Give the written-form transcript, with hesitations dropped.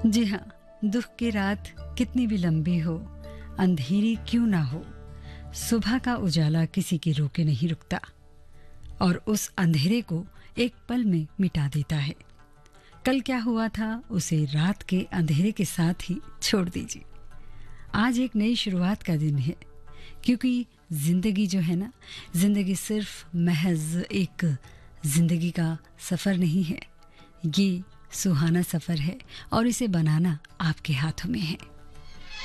जी हाँ, दुख की रात कितनी भी लंबी हो, अंधेरी क्यों ना हो, सुबह का उजाला किसी की रोके नहीं रुकता और उस अंधेरे को एक पल में मिटा देता है। कल क्या हुआ था उसे रात के अंधेरे के साथ ही छोड़ दीजिए। आज एक नई शुरुआत का दिन है, क्योंकि जिंदगी जो है ना, जिंदगी सिर्फ महज एक जिंदगी का सफ़र नहीं है, ये सुहाना सफ़र है और इसे बनाना आपके हाथों में है।